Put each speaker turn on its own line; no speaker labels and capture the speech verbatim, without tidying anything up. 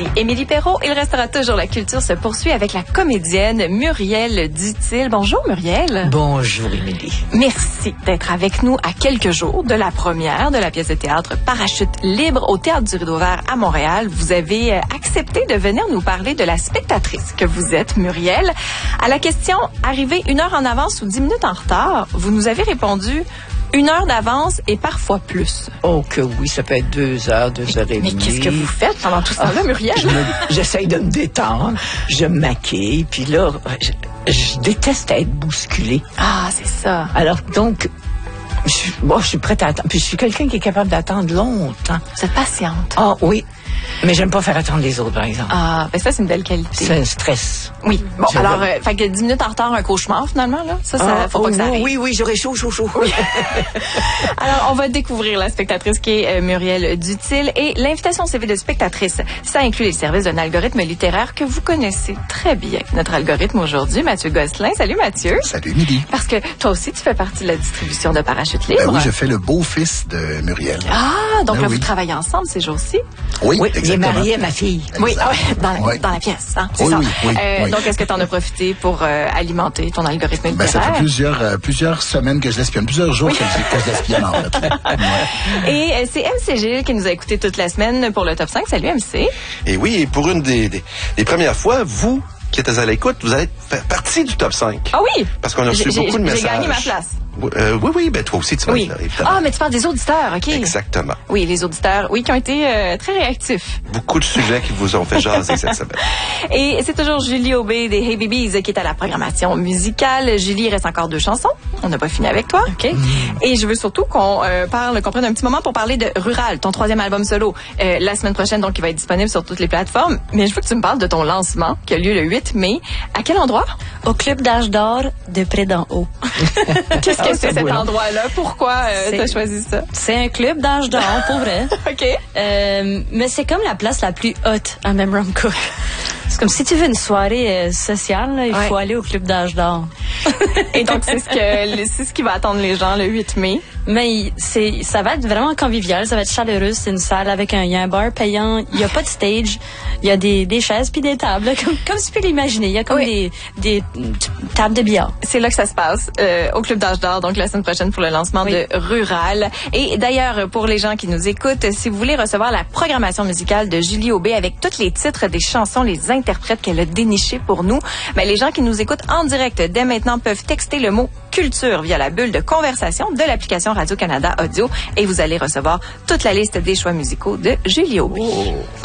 Ici Émilie Perrault. Il restera toujours la culture se poursuit avec la comédienne Muriel Dutil. Bonjour Muriel.
Bonjour Émilie.
Merci d'être avec nous à quelques jours de la première de la pièce de théâtre Parachute libre au Théâtre du Rideau Vert à Montréal. Vous avez accepté de venir nous parler de la spectatrice que vous êtes, Muriel. À la question « Arriver une heure en avance ou dix minutes en retard », vous nous avez répondu « Une heure d'avance et parfois plus ».
Oh que oui, ça peut être deux heures, deux
mais,
heures et demie.
Mais qu'est-ce que vous faites pendant tout ça là, Muriel?
Je me, j'essaye de me détendre, je me maquille, puis là, je, je déteste être bousculée.
Ah, c'est ça.
Alors donc, je, bon, je suis prête à attendre. Puis je suis quelqu'un qui est capable d'attendre longtemps.
Vous êtes patiente.
Ah oui, mais j'aime pas faire attendre les autres, par exemple.
Ah, ben ça, c'est une belle qualité.
C'est un stress.
Oui. Bon,
Je
alors,
veux...
euh, fait que dix minutes en retard, un cauchemar, finalement, là? Ça, ça,
ah,
faut
oh,
pas que ça arrive.
Oui, oui, j'aurais chaud, chaud, chaud. Oui.
Alors, on va découvrir la spectatrice qui est euh, Muriel Dutil. Et l'invitation C V de spectatrice, ça inclut les services d'un algorithme littéraire que vous connaissez très bien. Notre algorithme aujourd'hui, Mathieu Gosselin. Salut, Mathieu.
Salut, Émilie.
Parce que toi aussi, tu fais partie de la distribution de Parachute libre.
Ben oui, je fais le beau-fils de Muriel.
Ah, donc
ben
là,
oui.
vous travaillez ensemble ces jours-ci?
Oui,
oui,
exactement.
il est marié à ma fille.
Oui, ah, ouais, dans, la,
Oui.
dans la pièce, hein, c'est
Oui,
ça.
oui, oui,
euh,
oui.
Donc, est-ce que tu en as profité pour euh, alimenter ton algorithme littéraire?
Ben, ça fait plusieurs, euh, plusieurs semaines que je l'espionne, plusieurs jours
oui.
que, je, que je l'espionne, en fait. Ouais.
Et euh, c'est M C Gilles qui nous a écouté toute la semaine pour le top cinq. Salut, M C.
Et oui, et pour une des, des, des premières fois, vous qui êtes à l'écoute, vous allez faire partie du top cinq.
Ah oui?
Parce qu'on a reçu
J'ai-
beaucoup de
j'ai
messages.
gagné ma place.
Euh, oui, oui, ben toi aussi, tu vas
Oui.
être là, évidemment.
Ah, mais tu parles des auditeurs, OK.
Exactement.
Oui, les auditeurs, oui, qui ont été euh, très réactifs.
Beaucoup de sujets qui vous ont fait jaser cette semaine.
Et c'est toujours Julie Aubé des Hey Babies qui est à la programmation musicale. Julie, il reste encore deux chansons. On n'a pas fini avec toi. OK. Et je veux surtout qu'on euh, parle, qu'on prenne un petit moment pour parler de Rural, ton troisième album solo. Euh, la semaine prochaine, donc, il va être disponible sur toutes les plateformes. Mais je veux que tu me parles de ton lancement qui a lieu le huit mai. À quel endroit?
Au Club d'Âge d'Or de Près d'en haut.
Qu'est-ce que
Ah,
c'est
c'est
cet
beau, non?
endroit-là? Pourquoi euh,
C'est-
t'as choisi ça?
C'est un club d'âge d'or, pour vrai.
OK.
Euh, mais c'est comme la place la plus haute à Memramcook. C'est comme si tu veux une soirée euh, sociale, là, il
Ouais.
faut aller au Club d'âge d'or.
Et donc, c'est ce que c'est ce qui va attendre les gens le huit mai.
Mais il- c'est, ça va être vraiment convivial, ça va être chaleureux. C'est une salle avec un, il y a un bar payant, il y a pas de stage, il y a des, des chaises puis des tables, là, comme, comme tu peux l'imaginer. Il y a comme
Oui.
des, des tables de billard.
C'est là que ça se passe, euh, au Club d'Âge d'Or, donc la semaine prochaine pour le lancement
Oui.
de Rural. Et d'ailleurs, pour les gens qui nous écoutent, si vous voulez recevoir la programmation musicale de Julie Aubé avec tous les titres des chansons, les interprètes qu'elle a dénichés pour nous, ben, les gens qui nous écoutent en direct dès maintenant peuvent texter le mot culture via la bulle de conversation de l'application Radio-Canada Audio et vous allez recevoir toute la liste des choix musicaux de Julie Aubé.
Oh.